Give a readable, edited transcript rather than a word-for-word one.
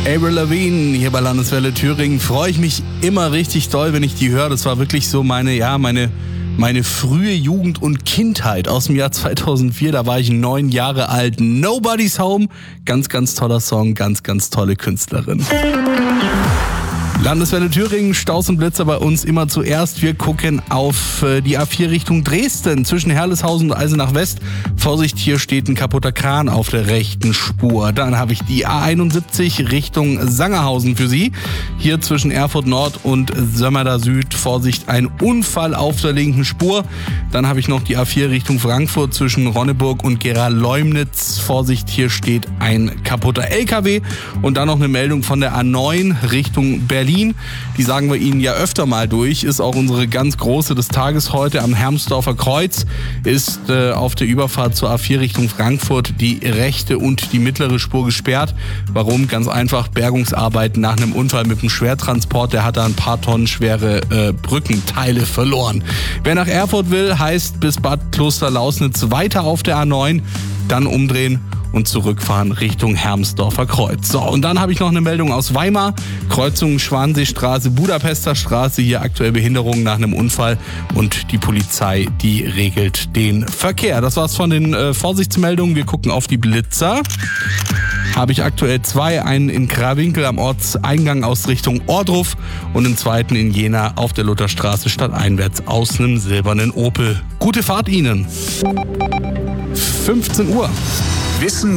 Avril Lavigne hier bei Landeswelle Thüringen. Freue ich mich immer richtig doll, wenn ich die höre. Das war wirklich so meine frühe Jugend und Kindheit aus dem Jahr 2004. Da war ich 9 Jahre alt. Nobody's Home. Ganz, ganz toller Song. Ganz, ganz tolle Künstlerin. Landeswelle Thüringen, Staus und Blitzer bei uns immer zuerst. Wir gucken auf die A4 Richtung Dresden zwischen Herleshausen und Eisenach West. Vorsicht, hier steht ein kaputter Kran auf der rechten Spur. Dann habe ich die A71 Richtung Sangerhausen für Sie. Hier zwischen Erfurt Nord und Sömmerda Süd. Vorsicht, ein Unfall auf der linken Spur. Dann habe ich noch die A4 Richtung Frankfurt zwischen Ronneburg und Gera-Leumnitz. Vorsicht, hier steht ein kaputter LKW. Und dann noch eine Meldung von der A9 Richtung Berlin. Die sagen wir Ihnen ja öfter mal durch, ist auch unsere ganz große des Tages heute am Hermsdorfer Kreuz, ist auf der Überfahrt zur A4 Richtung Frankfurt die rechte und die mittlere Spur gesperrt. Warum? Ganz einfach, Bergungsarbeiten nach einem Unfall mit einem Schwertransport, der hat da ein paar Tonnen schwere Brückenteile verloren. Wer nach Erfurt will, heißt bis Bad Klosterlausnitz weiter auf der A9, dann umdrehen und zurückfahren Richtung Hermsdorfer Kreuz. So, und dann habe ich noch eine Meldung aus Weimar. Kreuzung Schwanseestraße, Budapester Straße. Hier aktuell Behinderungen nach einem Unfall und die Polizei, die regelt den Verkehr. Das war's von den Vorsichtsmeldungen. Wir gucken auf die Blitzer. Habe ich aktuell 2. Einen in Krawinkel am Ortseingang aus Richtung Ohrdruf und einen zweiten in Jena auf der Lutherstraße stadteinwärts aus einem silbernen Opel. Gute Fahrt Ihnen. 15 Uhr. Wissen